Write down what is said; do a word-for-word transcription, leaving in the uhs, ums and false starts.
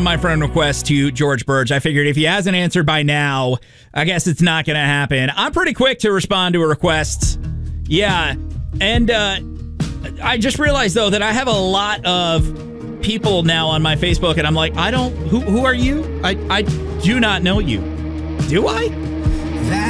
on my friend request to George Burge. I figured if he hasn't answered by now, I guess it's not going to happen. I'm pretty quick to respond to a request. Yeah. And uh, I just realized, though, that I have a lot of people now on my Facebook, and I'm like, I don't, who, who are you? I, I do not know you. Do I?